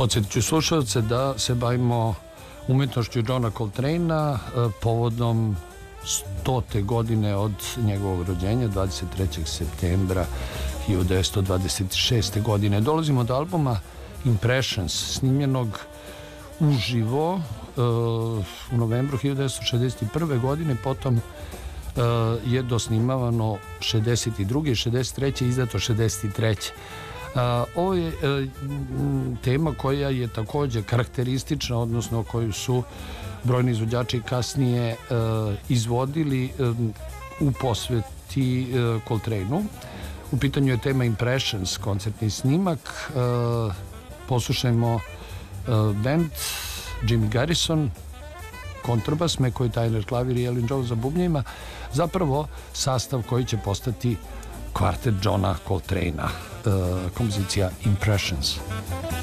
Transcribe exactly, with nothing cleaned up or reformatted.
Podsjetit ću slušalce da se bavimo umjetnošću Johna Coltrane'a povodom stote godine od njegovog rođenja, dvadeset trećeg septembra hiljadu devetsto dvadeset šeste. godine. Dolazimo do albuma Impressions, snimljenog uživo u novembru hiljadu devetsto šezdeset prve. godine, potom je dosnimavano šezdeset druge i šezdeset treće. izdato šezdeset treće. Ovo je tema koja je također karakteristična, odnosno koju su brojni izvođači kasnije izvodili u posveti Coltrane'u. U pitanju je tema Impressions, koncertni snimak. Poslušajmo band Jimmy Garrison, kontrabas, McCoy Tyner klavir i Elvin Jones za bubnjevima, zapravo sastav koji će postati kvartet Johna Coltrane'a. Kompozicija Impressions.